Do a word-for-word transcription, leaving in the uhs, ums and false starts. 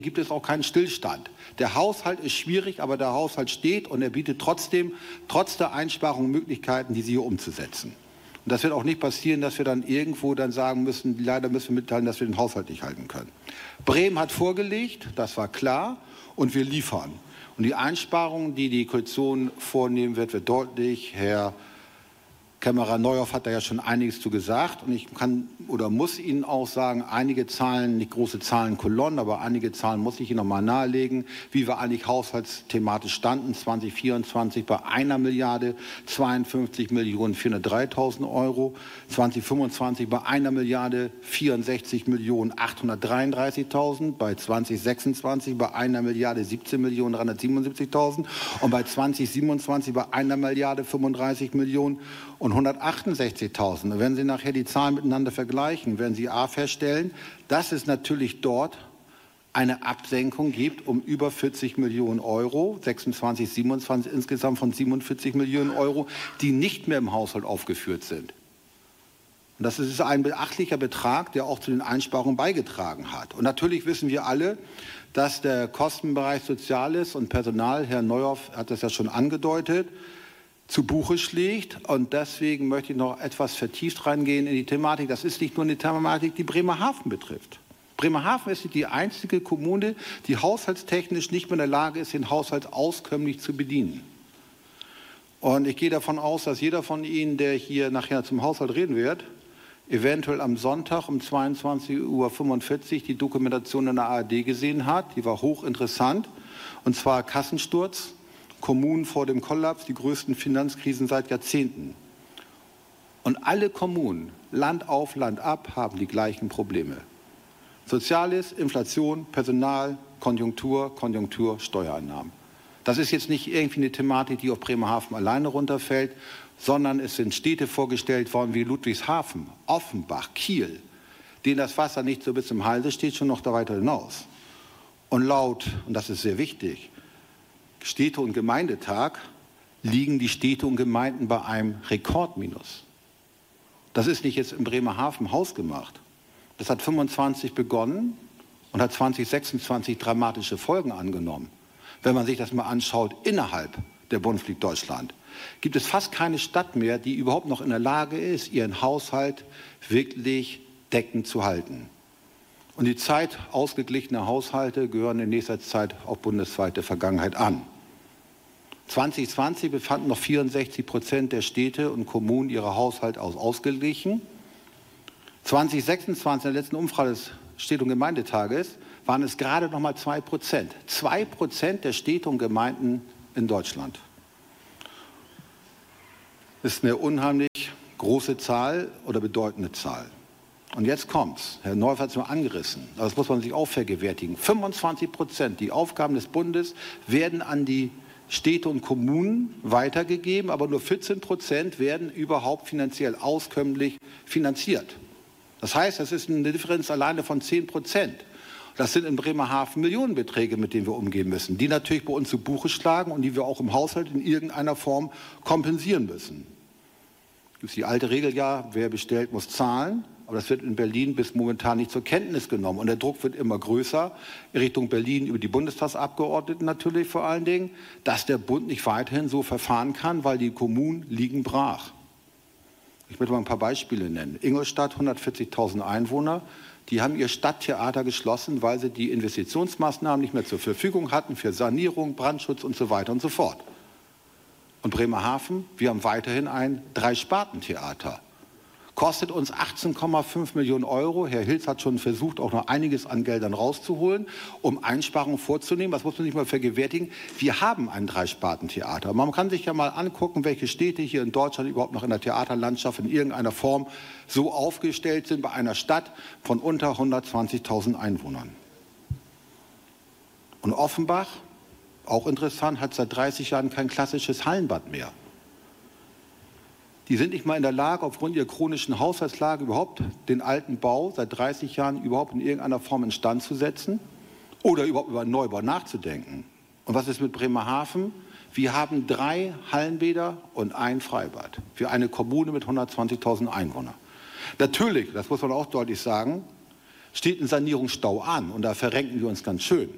gibt es auch keinen Stillstand. Der Haushalt ist schwierig, aber der Haushalt steht und er bietet trotzdem, trotz der Einsparungen, Möglichkeiten, diese hier umzusetzen. Und das wird auch nicht passieren, dass wir dann irgendwo dann sagen müssen, leider müssen wir mitteilen, dass wir den Haushalt nicht halten können. Bremen hat vorgelegt, das war klar, und wir liefern. Und die Einsparungen, die die Koalition vornehmen wird, wird deutlich. Herr Kämmerer-Neuhoff hat da ja schon einiges zu gesagt. Und ich kann oder muss Ihnen auch sagen, einige Zahlen, nicht große Zahlenkolonnen, aber einige Zahlen muss ich Ihnen noch mal nahelegen, wie wir eigentlich haushaltsthematisch standen. zwanzig vierundzwanzig bei einer Milliarde zweiundfünfzig Millionen vierhundertdreitausend Euro. zwanzig fünfundzwanzig bei einer Milliarde vierundsechzig Millionen achthundertdreiunddreißigtausend. Bei zwanzig sechsundzwanzig bei einer Milliarde siebzehn Millionen dreihundertsiebenundsiebzigtausend. Und bei zwanzig siebenundzwanzig bei einer Milliarde fünfunddreißig Millionen und hundertachtundsechzigtausend. Wenn Sie nachher die Zahlen miteinander vergleichen, werden Sie A feststellen, dass es natürlich dort eine Absenkung gibt um über vierzig Millionen Euro, sechsundzwanzig, siebenundzwanzig insgesamt von siebenundvierzig Millionen Euro, die nicht mehr im Haushalt aufgeführt sind. Und das ist ein beachtlicher Betrag, der auch zu den Einsparungen beigetragen hat. Und natürlich wissen wir alle, dass der Kostenbereich Soziales und Personal, Herr Neuhoff hat das ja schon angedeutet, zu Buche schlägt. Und deswegen möchte ich noch etwas vertieft reingehen in die Thematik. Das ist nicht nur eine Thematik, die Bremerhaven betrifft. Bremerhaven ist die einzige Kommune, die haushaltstechnisch nicht mehr in der Lage ist, den Haushalt auskömmlich zu bedienen. Und ich gehe davon aus, dass jeder von Ihnen, der hier nachher zum Haushalt reden wird, eventuell am Sonntag um zweiundzwanzig Uhr fünfundvierzig die Dokumentation in der A R D gesehen hat. Die war hochinteressant. Und zwar Kassensturz. Kommunen vor dem Kollaps, die größten Finanzkrisen seit Jahrzehnten. Und alle Kommunen, Land auf, Land ab, haben die gleichen Probleme. Soziales, Inflation, Personal, Konjunktur, Konjunktur, Steuereinnahmen. Das ist jetzt nicht irgendwie eine Thematik, die auf Bremerhaven alleine runterfällt, sondern es sind Städte vorgestellt worden wie Ludwigshafen, Offenbach, Kiel, denen das Wasser nicht so bis zum Halse steht, schon noch da weiter hinaus. Und laut, und das ist sehr wichtig, Städte- und Gemeindetag liegen die Städte und Gemeinden bei einem Rekordminus. Das ist nicht jetzt in Bremerhaven hausgemacht. Das hat fünfundzwanzig begonnen und hat zwanzig sechsundzwanzig dramatische Folgen angenommen. Wenn man sich das mal anschaut, innerhalb der Bundesrepublik Deutschland gibt es fast keine Stadt mehr, die überhaupt noch in der Lage ist, ihren Haushalt wirklich deckend zu halten. Und die Zeit ausgeglichener Haushalte gehören in nächster Zeit auch bundesweit der Vergangenheit an. zwanzig zwanzig befanden noch vierundsechzig Prozent der Städte und Kommunen ihre Haushalte aus ausgeglichen. zwanzig sechsundzwanzig, in der letzten Umfrage des Städte- und Gemeindetages, waren es gerade noch mal zwei Prozent. Zwei Prozent der Städte und Gemeinden in Deutschland. Das ist eine unheimlich große Zahl oder bedeutende Zahl. Und jetzt kommt's. Herr Neuhoff hat es mal angerissen. Aber das muss man sich auch vergewärtigen. fünfundzwanzig Prozent, die Aufgaben des Bundes werden an die Städte und Kommunen weitergegeben, aber nur vierzehn Prozent werden überhaupt finanziell auskömmlich finanziert. Das heißt, das ist eine Differenz alleine von zehn Prozent. Das sind in Bremerhaven Millionenbeträge, mit denen wir umgehen müssen, die natürlich bei uns zu Buche schlagen und die wir auch im Haushalt in irgendeiner Form kompensieren müssen. Es gibt die alte Regel ja, wer bestellt, muss zahlen. Aber das wird in Berlin bis momentan nicht zur Kenntnis genommen. Und der Druck wird immer größer, in Richtung Berlin über die Bundestagsabgeordneten natürlich vor allen Dingen, dass der Bund nicht weiterhin so verfahren kann, weil die Kommunen liegen brach. Ich möchte mal ein paar Beispiele nennen. Ingolstadt, hundertvierzigtausend Einwohner, die haben ihr Stadttheater geschlossen, weil sie die Investitionsmaßnahmen nicht mehr zur Verfügung hatten für Sanierung, Brandschutz und so weiter und so fort. Und Bremerhaven, wir haben weiterhin ein Drei-Sparten-Theater. Kostet uns achtzehn Komma fünf Millionen Euro. Herr Hilz hat schon versucht, auch noch einiges an Geldern rauszuholen, um Einsparungen vorzunehmen. Das muss man sich mal vergewärtigen. Wir haben ein Drei-Sparten-Theater. Man kann sich ja mal angucken, welche Städte hier in Deutschland überhaupt noch in der Theaterlandschaft in irgendeiner Form so aufgestellt sind bei einer Stadt von unter hundertzwanzigtausend Einwohnern. Und Offenbach, auch interessant, hat seit dreißig Jahren kein klassisches Hallenbad mehr. Die sind nicht mal in der Lage, aufgrund ihrer chronischen Haushaltslage überhaupt den alten Bau seit dreißig Jahren überhaupt in irgendeiner Form instand zu setzen oder überhaupt über einen Neubau nachzudenken. Und was ist mit Bremerhaven? Wir haben drei Hallenbäder und ein Freibad für eine Kommune mit hundertzwanzigtausend Einwohnern. Natürlich, das muss man auch deutlich sagen, steht ein Sanierungsstau an und da verrenken wir uns ganz schön.